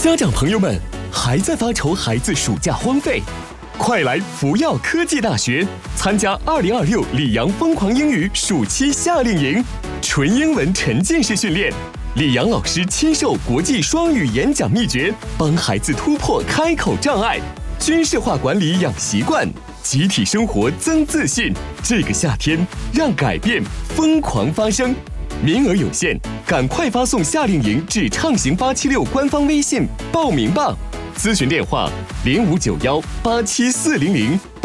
家长朋友们，还在发愁孩子暑假荒废？快来福耀科技大学参加2026里昂疯狂英语暑期夏令营，纯英文沉浸式训练，李阳老师亲授国际双语演讲秘诀，帮孩子突破开口障碍，军事化管理养习惯，集体生活增自信。这个夏天，让改变疯狂发生。名额有限，赶快发送夏令营至畅行876官方微信报名吧。咨询电话：0591874000。